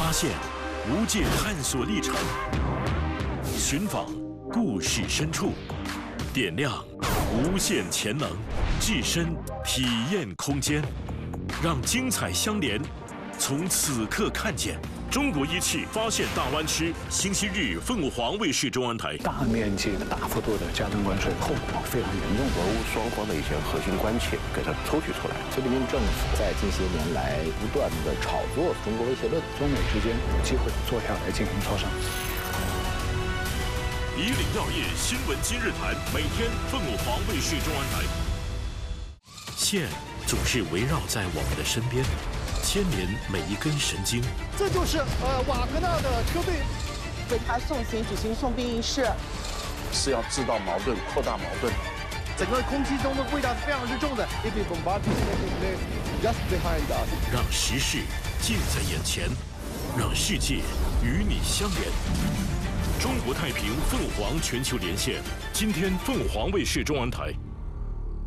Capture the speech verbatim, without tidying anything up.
发现无界探索历程，寻访故事深处，点亮无限潜能，置身体验空间，让精彩相连。从此刻看见中国仪器发现大湾区，星期日凤凰卫视中文台。 大面积的、大幅度的加征关税，后果非常严重。 俄乌双方的一些核心关切给它抽取出来。 习近平政府在近些年来不断的炒作中国威胁论， 中美之间有机会坐下来进行磋商。 以岭药业新闻今日谈，每天凤凰卫视中文台。线总是围绕在我们的身边，牵连每一根神经。 这就是呃瓦格纳的车队为他送行举行送兵仪式， 是要制造矛盾、扩大矛盾。 整个空气中的味道是非常之重的。 让时事近在眼前，让世界与你相连。中国太平凤凰全球连线，今天凤凰卫视中文台。